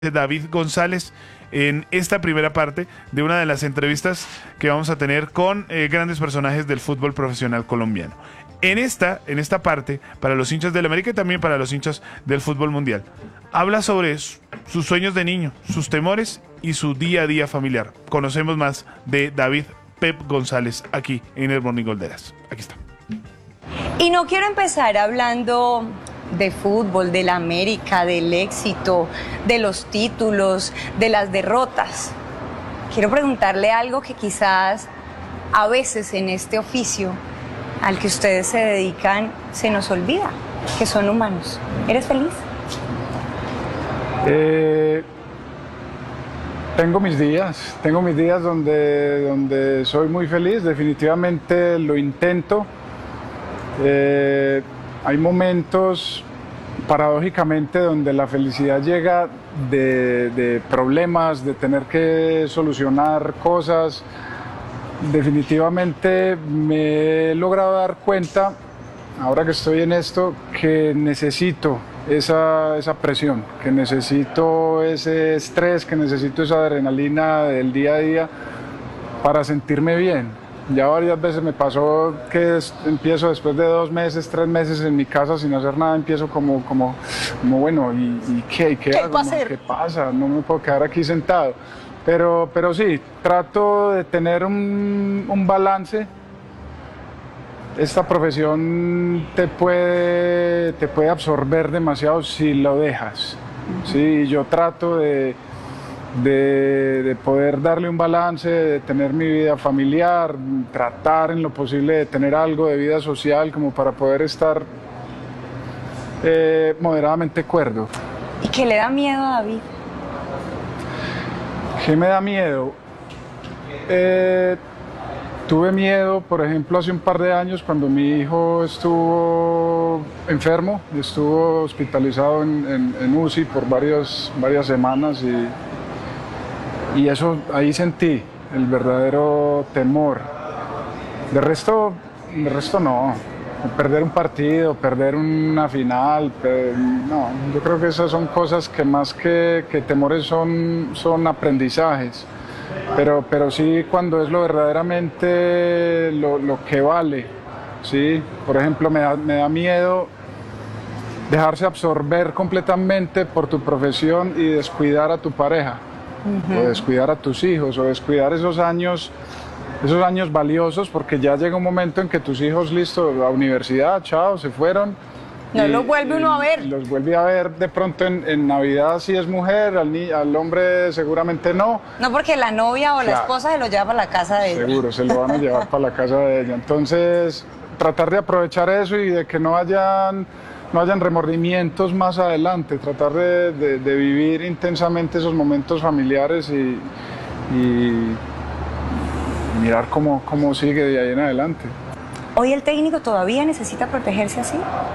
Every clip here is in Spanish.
David González en esta primera parte de una de las entrevistas que vamos a tener con grandes personajes del fútbol profesional colombiano. En esta parte, para los hinchas del América y también para los hinchas del fútbol mundial, habla sobre sus sueños de niño, sus temores y su día a día familiar. Conocemos más de David Pep González aquí en el Morning Golderas. Aquí está. Y no quiero empezar hablando de fútbol, de la América, del éxito, de los títulos, de las derrotas. Quiero preguntarle algo que quizás a veces en este oficio al que ustedes se dedican se nos olvida, que son humanos. ¿Eres feliz? Tengo mis días donde soy muy feliz, definitivamente lo intento. Hay momentos, paradójicamente, donde la felicidad llega de problemas, de tener que solucionar cosas. Definitivamente me he logrado dar cuenta, ahora que estoy en esto, que necesito esa presión, que necesito ese estrés, que necesito esa adrenalina del día a día para sentirme bien. Ya varias veces me pasó que empiezo después de 2 meses, 3 meses en mi casa sin hacer nada, empiezo como bueno, ¿y qué hago? ¿Qué pasa? No me puedo quedar aquí sentado. Pero sí, trato de tener un balance. Esta profesión te puede absorber demasiado si lo dejas. Sí, yo trato de poder darle un balance, de tener mi vida familiar, tratar en lo posible de tener algo de vida social como para poder estar moderadamente cuerdo. ¿Y qué le da miedo a David? ¿Qué me da miedo? Tuve miedo, por ejemplo, hace un par de años cuando mi hijo estuvo enfermo, estuvo hospitalizado en UCI por varias semanas y eso, ahí sentí el verdadero temor. De resto no. Perder un partido, perder una final, no. Yo creo que esas son cosas que más que temores son aprendizajes. Pero sí, cuando es lo verdaderamente lo que vale, ¿sí? Por ejemplo, me da miedo dejarse absorber completamente por tu profesión y descuidar a tu pareja. O descuidar a tus hijos, o descuidar esos años valiosos, porque ya llega un momento en que tus hijos, listo, la universidad, chao, se fueron. No los vuelve uno a ver. Los vuelve a ver de pronto en Navidad si es mujer, al hombre seguramente no. No, porque la novia o la esposa se lo lleva para la casa de ella. Seguro, se lo van a llevar para la casa de ella. Entonces, tratar de aprovechar eso y de que no hayan remordimientos más adelante, tratar de vivir intensamente esos momentos familiares y mirar cómo sigue de ahí en adelante. ¿Hoy el técnico todavía necesita protegerse así?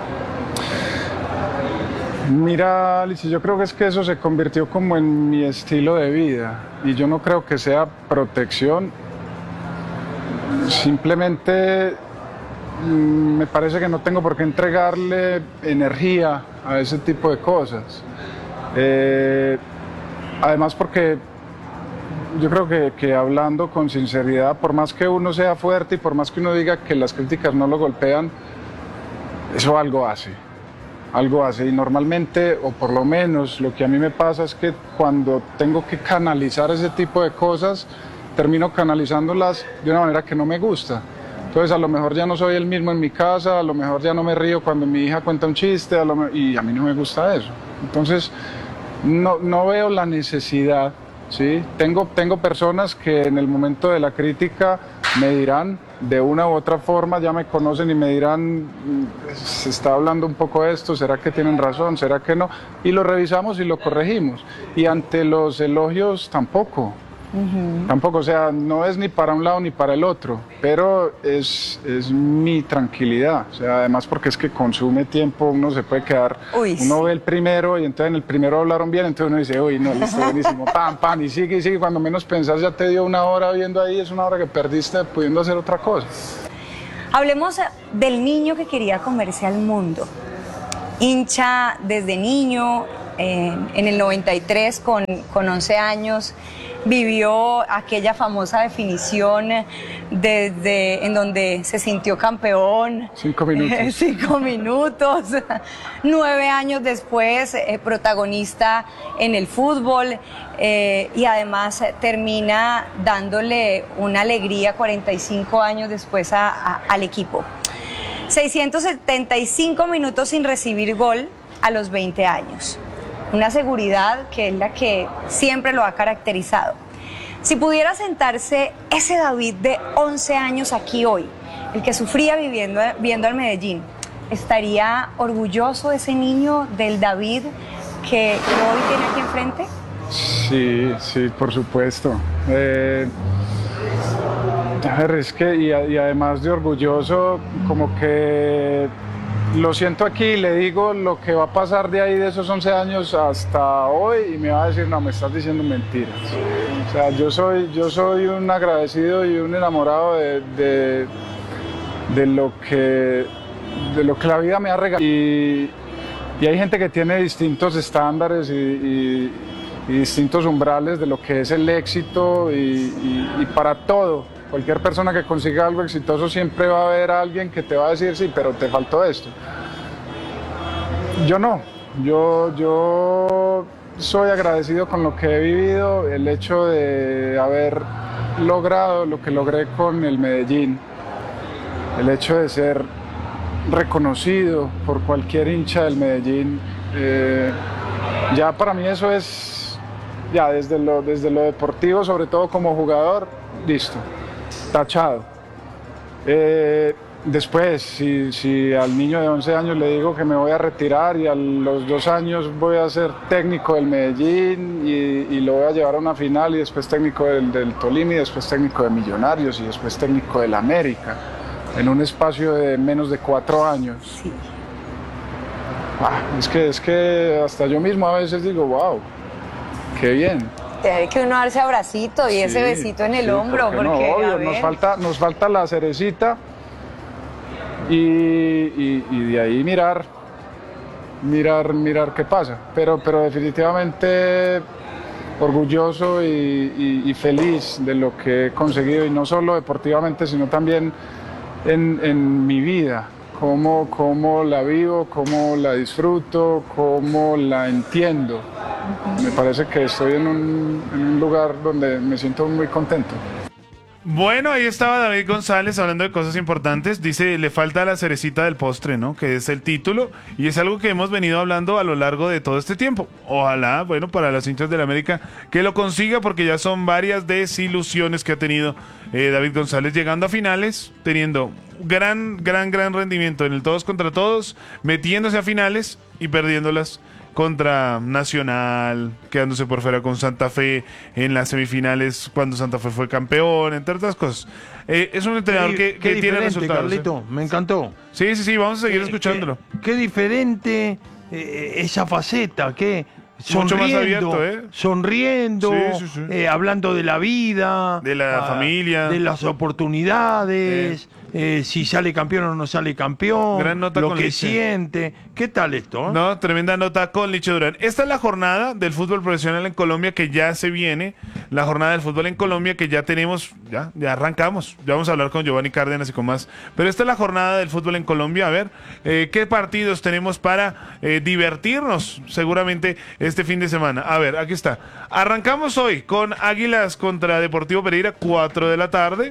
Mira, Alicia, yo creo que es que eso se convirtió como en mi estilo de vida y yo no creo que sea protección, simplemente me parece que no tengo por qué entregarle energía a ese tipo de cosas. Además porque yo creo que hablando con sinceridad, por más que uno sea fuerte y por más que uno diga que las críticas no lo golpean, eso algo hace. Y normalmente, o por lo menos lo que a mí me pasa es que cuando tengo que canalizar ese tipo de cosas, termino canalizándolas de una manera que no me gusta. Entonces a lo mejor ya no soy el mismo en mi casa, a lo mejor ya no me río cuando mi hija cuenta un chiste, y a mí no me gusta eso. Entonces no veo la necesidad, ¿sí? Tengo personas que en el momento de la crítica me dirán, de una u otra forma, ya me conocen y me dirán, se está hablando un poco de esto, ¿será que tienen razón? ¿Será que no? Y lo revisamos y lo corregimos. Y ante los elogios tampoco. Tampoco, o sea, no es ni para un lado ni para el otro, pero es mi tranquilidad, o sea, además porque es que consume tiempo, uno se puede quedar, uno ve el primero y entonces en el primero hablaron bien, entonces uno dice, uy, no, listo, buenísimo, pam, y sigue, cuando menos pensás ya te dio 1 hora viendo ahí, es 1 hora que perdiste pudiendo hacer otra cosa. Hablemos del niño que quería comerse al mundo, hincha desde niño, en el 93 con 11 años. Vivió aquella famosa definición en donde se sintió campeón. 5 minutos. 5 minutos. 9 años después, protagonista en el fútbol y además termina dándole una alegría 45 años después al equipo. 675 minutos sin recibir gol a los 20 años. Una seguridad que es la que siempre lo ha caracterizado. Si pudiera sentarse ese David de 11 años aquí hoy, el que sufría viendo al Medellín, ¿estaría orgulloso ese niño del David que hoy tiene aquí enfrente? Sí, por supuesto. A ver, es que, y además de orgulloso, como que lo siento aquí y le digo lo que va a pasar de ahí de esos 11 años hasta hoy y me va a decir, no, me estás diciendo mentiras. O sea, yo soy un agradecido y un enamorado de lo que la vida me ha regalado. Y hay gente que tiene distintos estándares y distintos umbrales de lo que es el éxito y para todo. Cualquier persona que consiga algo exitoso siempre va a haber alguien que te va a decir, sí, pero te faltó esto. Yo no, yo soy agradecido con lo que he vivido, el hecho de haber logrado lo que logré con el Medellín, el hecho de ser reconocido por cualquier hincha del Medellín, ya para mí eso es, ya desde lo deportivo, sobre todo como jugador, listo. Tachado. Después, si al niño de 11 años le digo que me voy a retirar y a los 2 años voy a ser técnico del Medellín y lo voy a llevar a una final y después técnico del Tolima y después técnico de Millonarios y después técnico del América, en un espacio de menos de 4 años. Sí. Es que hasta yo mismo a veces digo, wow, qué bien. Tiene que uno darse abracito y ese besito en el hombro, porque no, obvio, nos falta la cerecita y de ahí mirar qué pasa. Pero definitivamente orgulloso y feliz de lo que he conseguido, y no solo deportivamente, sino también en mi vida. Cómo la vivo, cómo la disfruto, cómo la entiendo. Me parece que estoy en un lugar donde me siento muy contento. Bueno, ahí estaba David González hablando de cosas importantes. Dice, le falta la cerecita del postre, ¿no? Que es el título. Y es algo que hemos venido hablando a lo largo de todo este tiempo. Ojalá, bueno, para los hinchas del América, que lo consiga, porque ya son varias desilusiones que ha tenido David González, llegando a finales, teniendo gran rendimiento en el todos contra todos, metiéndose a finales y perdiéndolas contra Nacional, quedándose por fuera con Santa Fe en las semifinales cuando Santa Fe fue campeón, entre otras cosas. Es un entrenador que tiene resultados. Carlito, me encantó. Sí, vamos a seguir escuchándolo. Qué diferente esa faceta, mucho más abierto, sonriendo, Sí. hablando de la vida, De la familia, de las oportunidades, si sale campeón o no sale campeón, Gran nota lo con que Liche. siente. ¿Qué tal esto? No, tremenda nota con Liche Durán. Esta es la jornada del fútbol profesional en Colombia que ya se viene, la jornada del fútbol en Colombia que ya tenemos, ya arrancamos. Ya vamos a hablar con Giovanni Cárdenas y con más. Pero esta es la jornada del fútbol en Colombia. A ver, ¿qué partidos tenemos para divertirnos seguramente este fin de semana? A ver, aquí está. Arrancamos hoy con Águilas contra Deportivo Pereira, 4 de la tarde.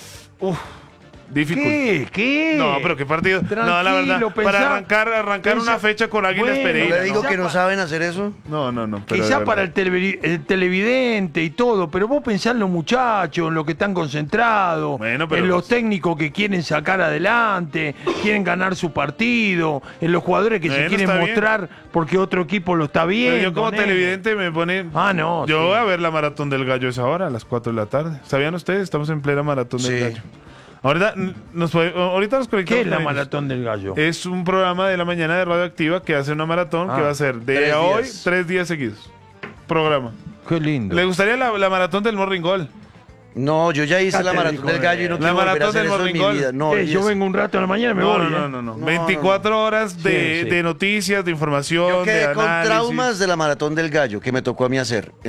Difícil. ¿Qué? No, pero qué partido. Tranquilo, no, la verdad, para arrancar una fecha con Águilas Bueno, Pereira. ¿No le digo ¿no? que no saben hacer eso? No. Pero Quizá de para verdad. el televidente y todo, pero vos pensás en los muchachos, en los que están concentrados, Bueno, pero en los pues- técnicos que quieren sacar adelante, quieren ganar su partido, en los jugadores que se Bueno, quieren está bien. mostrar porque otro equipo lo está viendo. Pero yo como nene. televidente me pone... No. Yo sí. voy a ver la Maratón del Gallo a esa hora, a las 4 de la tarde. ¿Sabían ustedes? Estamos en plena Maratón del Sí. Gallo. Ahorita nos conectamos. ¿Qué es la con ellos. maratón del gallo? Es un programa de la mañana de Radioactiva que hace una maratón que va a ser de 3 hoy días. 3 días seguidos. Programa. Qué lindo. ¿Le gustaría la maratón del Morning Goal? No, yo ya hice la Ya te maratón dijo, del gallo y no la quiero volver a maratón hacer del eso en mi Morning vida. Call. No, Yo vengo un rato a la mañana y me No, voy. no. 24 horas de, Sí, sí. de noticias, de información, Yo quedé de con análisis. traumas de la maratón del gallo que me tocó a mí hacer.